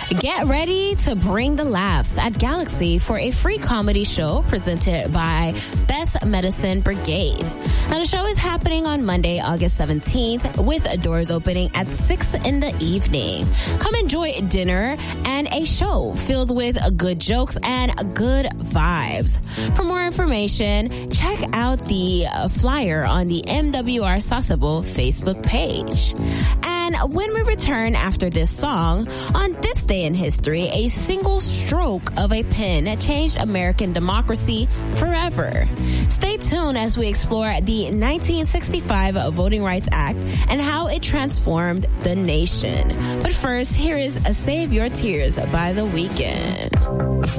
Get ready to bring the laughs at Galaxy for a free comedy show presented by Best Medicine Brigade. Now, the show is happening on Monday, August 17th, with doors opening at 6 in the evening. Come enjoy dinner and a show filled with good jokes and good vibes. For more information, check out the flyer on the MWR Sasebo Facebook page. And when we return after this song, on this day in history, a single stroke of a pen changed American democracy forever. Stay tuned as we explore the 1965 Voting Rights Act and how it transformed the nation. But first, here is Save Your Tears by The Weeknd.